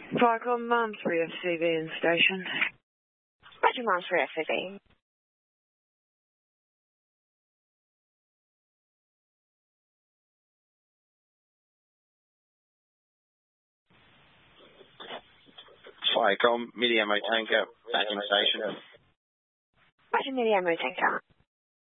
Michael, Mum's for FCV in station. Roger, Mum's for FCV. Flycom, Midi Ammo Tanker, back in station. Roger, Midi Ammo Tanker.